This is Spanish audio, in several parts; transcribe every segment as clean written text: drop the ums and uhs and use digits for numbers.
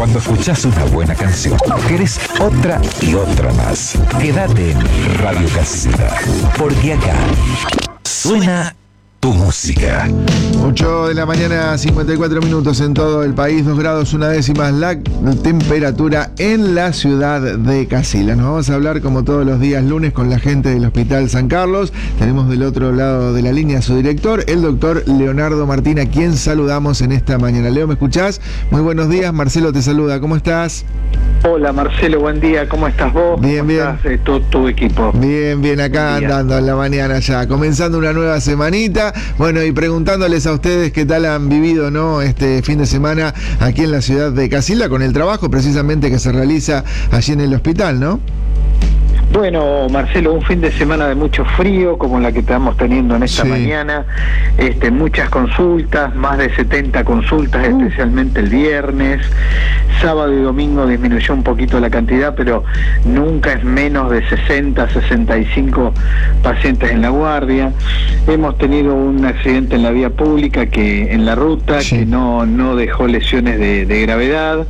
Cuando escuchás una buena canción, querés otra y otra más. Quédate en Radio Casilla, porque acá suena tu música. 8 de la mañana, 54 minutos en todo el país, 2 grados 1 décimas la temperatura en la ciudad de Casillas. Nos vamos a hablar como todos los días lunes con la gente del Hospital San Carlos. Tenemos del otro lado de la línea a su director, el doctor Leonardo Martín, a quien saludamos en esta mañana. Leo, ¿me escuchás? Muy buenos días, Marcelo te saluda, ¿cómo estás? Hola Marcelo, buen día, ¿cómo estás vos? Bien, ¿Cómo bien. estás, todo tu equipo? Bien, acá andando en la mañana ya, comenzando una nueva semanita. Bueno, y preguntándoles a ustedes qué tal han vivido, ¿no?, este fin de semana aquí en la ciudad de Casilda, con el trabajo precisamente que se realiza allí en el hospital, ¿no? Bueno, Marcelo, un fin de semana de mucho frío, como la que estamos teniendo en esta mañana, muchas consultas, más de 70 consultas, especialmente el viernes. Sábado y domingo disminuyó un poquito la cantidad, pero nunca es menos de 60, 65 pacientes en la guardia. Hemos tenido un accidente en la vía pública, que en la ruta, que no dejó lesiones de gravedad,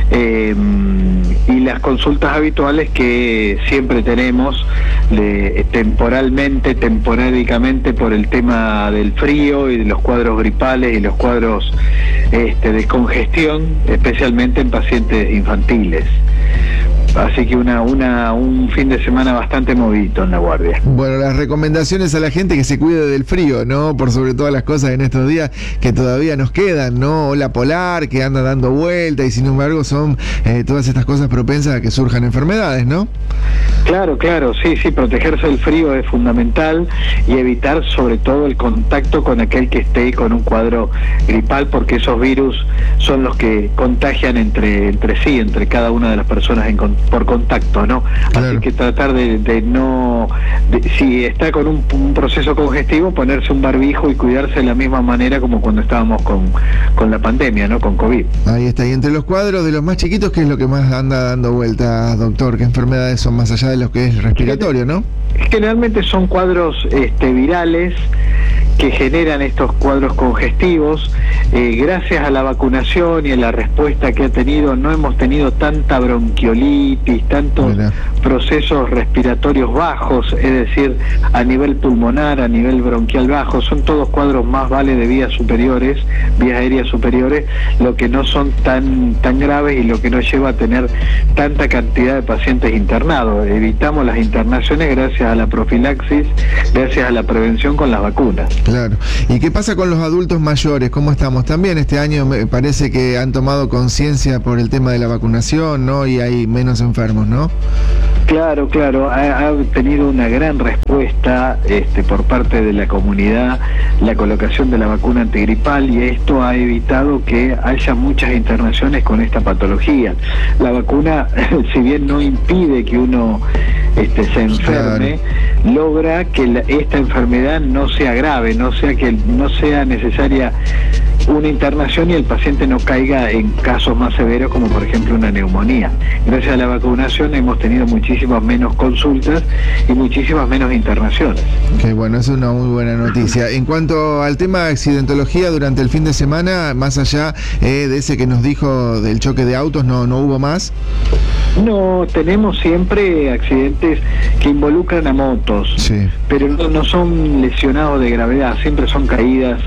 y las consultas habituales que siempre tenemos temporádicamente por el tema del frío y de los cuadros gripales y los cuadros de congestión, especialmente en pacientes infantiles. Así que un fin de semana bastante movido en la guardia. Bueno, las recomendaciones a la gente que se cuide del frío, ¿no? Por sobre todas las cosas en estos días que todavía nos quedan, ¿no? Ola polar que anda dando vuelta y sin embargo son todas estas cosas propensas a que surjan enfermedades, ¿no? Claro, sí, protegerse del frío es fundamental y evitar sobre todo el contacto con aquel que esté con un cuadro gripal, porque esos virus son los que contagian entre sí, entre cada una de las personas por contacto, ¿no? Claro. Así que tratar si está con un proceso congestivo, ponerse un barbijo y cuidarse de la misma manera como cuando estábamos con la pandemia, ¿no? Con COVID. Ahí está. Y entre los cuadros de los más chiquitos, ¿qué es lo que más anda dando vueltas, doctor? ¿Qué enfermedades son más allá de lo que es respiratorio, no? Generalmente son cuadros virales que generan estos cuadros congestivos. Gracias a la vacunación y a la respuesta que ha tenido, no hemos tenido tanta bronquiolitis, tantos procesos respiratorios bajos, es decir, a nivel pulmonar, a nivel bronquial bajo. Son todos cuadros más de vías aéreas superiores, lo que no son tan graves y lo que nos lleva a tener tanta cantidad de pacientes internados. Evitamos las internaciones gracias a la profilaxis, gracias a la prevención con las vacunas. Claro. ¿Y qué pasa con los adultos mayores? ¿Cómo estamos? También este año me parece que han tomado conciencia por el tema de la vacunación, ¿no? Y hay menos enfermos, ¿no? Claro, ha tenido una gran respuesta por parte de la comunidad la colocación de la vacuna antigripal, y esto ha evitado que haya muchas internaciones con esta patología. La vacuna, si bien no impide que uno se enferme, logra que esta enfermedad no sea grave, no sea necesaria una internación y el paciente no caiga en casos más severos como por ejemplo una neumonía. Gracias a la vacunación hemos tenido muchísimas menos consultas y muchísimas menos internaciones. Qué bueno, es una muy buena noticia. En cuanto al tema de accidentología durante el fin de semana, más allá de ese que nos dijo del choque de autos, ¿no hubo más? No, tenemos siempre accidentes que involucran a motos, pero no son lesionados de gravedad, siempre son caídas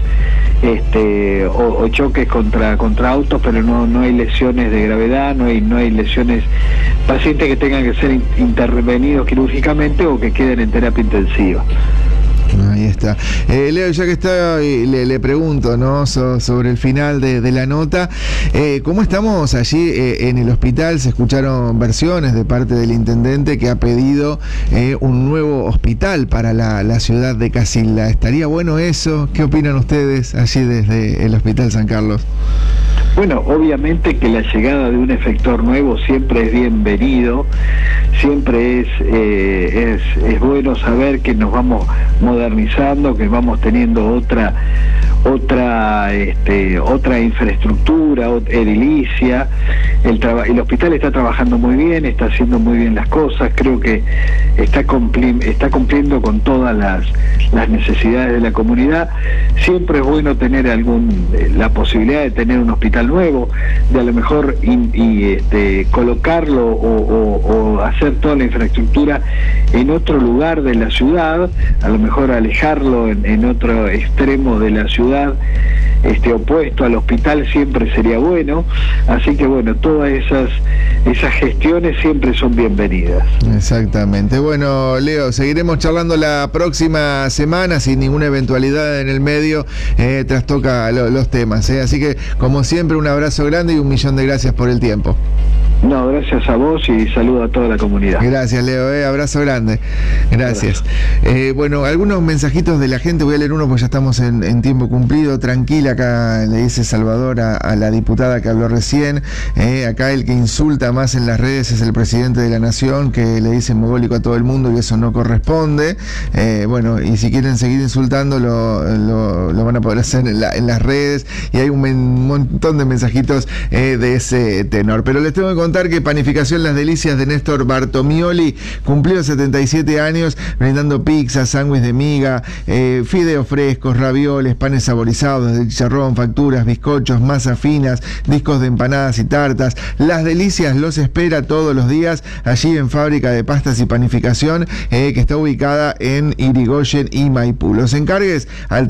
o choques contra autos, pero no hay lesiones de gravedad, no hay lesiones, pacientes que tengan que ser intervenidos quirúrgicamente o que queden en terapia intensiva. Ahí está. Leo, ya que está, le pregunto, ¿no?, sobre el final de la nota. ¿Cómo estamos allí en el hospital? Se escucharon versiones de parte del intendente que ha pedido un nuevo hospital para la ciudad de Casilda. ¿Estaría bueno eso? ¿Qué opinan ustedes allí desde el Hospital San Carlos? Bueno, obviamente que la llegada de un efector nuevo siempre es bienvenido, siempre es bueno saber que nos vamos modernizando, que vamos teniendo otra infraestructura edilicia. El hospital está trabajando muy bien, está haciendo muy bien las cosas, creo que está cumpliendo con todas las necesidades de la comunidad. Siempre es bueno tener la posibilidad de tener un hospital nuevo, de a lo mejor colocarlo o hacer toda la infraestructura en otro lugar de la ciudad, a lo mejor alejarlo en otro extremo de la ciudad, opuesto al hospital, siempre sería bueno. Así que bueno, todas esas gestiones siempre son bienvenidas. Exactamente. Bueno, Leo, seguiremos charlando la próxima semana sin ninguna eventualidad en el medio, trastoca los temas, así que como siempre un abrazo grande y 1.000.000 de gracias por el tiempo. No, gracias a vos y saludo a toda la comunidad. Gracias, Leo, abrazo grande. Gracias. Bueno, algunos mensajitos de la gente, voy a leer uno porque ya estamos en tiempo cumplido. Tranquila, acá le dice Salvador a la diputada que habló recién. Acá el que insulta más en las redes es el presidente de la Nación, que le dice mogólico a todo el mundo y eso no corresponde. Bueno, y si quieren seguir insultando, lo van a poder hacer en las redes, y hay un montón de mensajitos de ese tenor. Pero les tengo que contar que Panificación Las Delicias de Néstor Bartomioli cumplió 77 años brindando pizzas, sándwiches de miga, fideos frescos, ravioles, panes saborizados de chicharrón, facturas, bizcochos, masas finas, discos de empanadas y tartas. Las Delicias los espera todos los días allí en Fábrica de Pastas y Panificación, que está ubicada en Irigoyen y Maipú. Los encargues al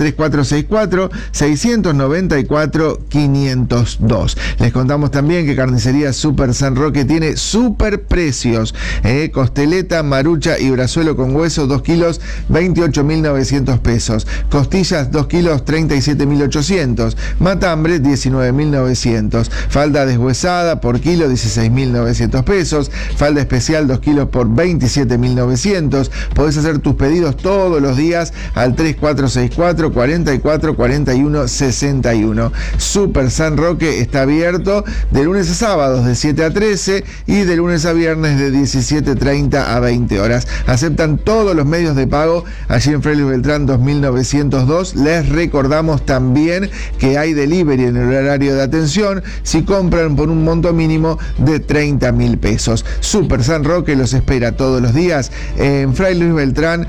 3464-694-502. Les contamos también que Carnicería Super San Roque tiene super precios. Costeleta, marucha y brazuelo con hueso, 2 kilos, 28.900 pesos. Costillas, 2 kilos, 37.800. Matambre, 19.900. Falda deshuesada por kilo, 16.900 pesos. Falda especial, 2 kilos por 27.900. Podés hacer tus pedidos todos los días al 3464 44 41 61. Super San Roque está abierto de lunes a sábados de 7 a 13 y de lunes a viernes de 17:30 a 20 horas. Aceptan todos los medios de pago allí en Fray Luis Beltrán 2902. Les recordamos también que hay delivery en el horario de atención si compran por un monto mínimo de 30.000 pesos. Super San Roque los espera todos los días en Fray Luis Beltrán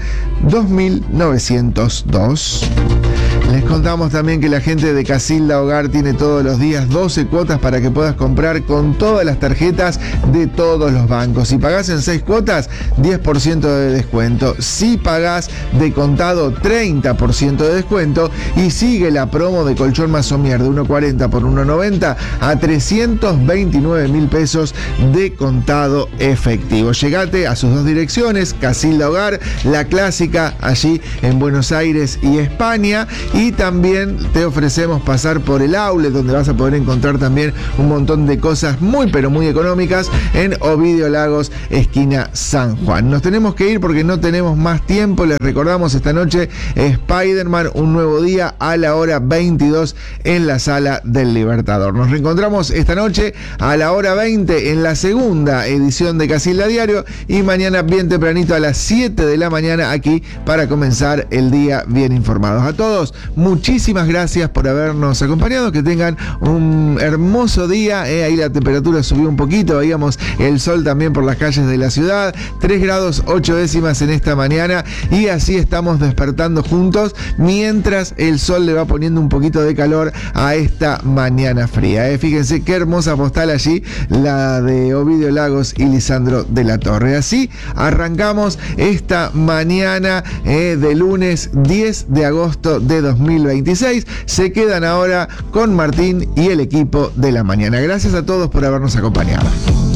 2902. Les contamos también que la gente de Casilda Hogar tiene todos los días 12 cuotas para que puedas comprar con todas las tarjetas de todos los bancos. Si pagás en 6 cuotas, 10% de descuento. Si pagás de contado, 30% de descuento. Y sigue la promo de colchón Masomier de 1.40 por 1.90 a 329.000 pesos de contado efectivo. Llegate a sus dos direcciones, Casilda Hogar, la clásica, allí en Buenos Aires y España. Y también te ofrecemos pasar por el outlet, donde vas a poder encontrar también un montón de cosas muy pero muy económicas en Ovidio Lagos, esquina San Juan. Nos tenemos que ir porque no tenemos más tiempo. Les recordamos esta noche Spider-Man, un nuevo día a la hora 22 en la Sala del Libertador. Nos reencontramos esta noche a la hora 20 en la segunda edición de Casilda Diario y mañana bien tempranito a las 7 de la mañana aquí para comenzar el día bien informados. A todos, muchísimas gracias por habernos acompañado, que tengan un hermoso día. Ahí la temperatura subió un poquito, veíamos el sol también por las calles de la ciudad, 3 grados 8 décimas en esta mañana, y así estamos despertando juntos mientras el sol le va poniendo un poquito de calor a esta mañana fría. Fíjense qué hermosa postal allí, la de Ovidio Lagos y Lisandro de la Torre. Así arrancamos esta mañana de lunes 10 de agosto de 2026. Se quedan ahora con Martín y el equipo de la mañana. Gracias a todos por habernos acompañado.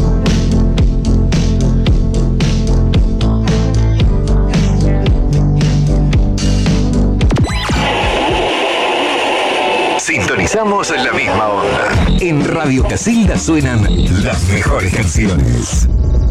Sintonizamos en la misma onda. En Radio Casilda suenan las mejores canciones.